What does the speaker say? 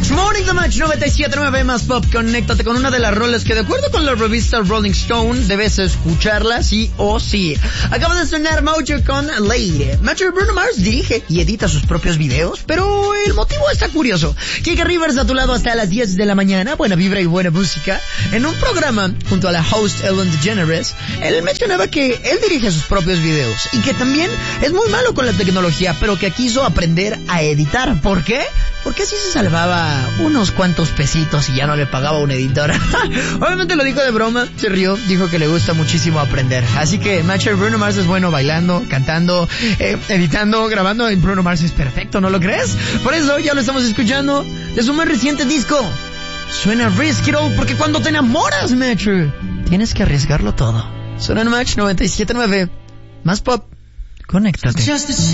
Morning the Match 97.9 más pop. Conéctate con una de las rolas que, de acuerdo con la revista Rolling Stone, debes escucharla sí o sí. Acaba de sonar Mojo con Lady. Macho, Bruno Mars dirige y edita sus propios videos, pero el motivo está curioso. Kike Rivers a tu lado hasta las 10 de la mañana, buena vibra y buena música. En un programa junto a la host Ellen DeGeneres, él mencionaba que él dirige sus propios videos y que también es muy malo con la tecnología, pero que quiso aprender a editar. ¿Por qué? Porque así se salvaba unos cuantos pesitos y ya no le pagaba a un editor. Obviamente lo dijo de broma, se rió, dijo que le gusta muchísimo aprender. Así que, Macho, Bruno Mars es bueno bailando, cantando, editando, grabando. Y Bruno Mars es perfecto, ¿no lo crees? Por eso ya lo estamos escuchando de su más reciente disco. Suena Risk It All, porque cuando te enamoras, Macho, tienes que arriesgarlo todo. Suena en Match 97.9. Más pop. Conéctate.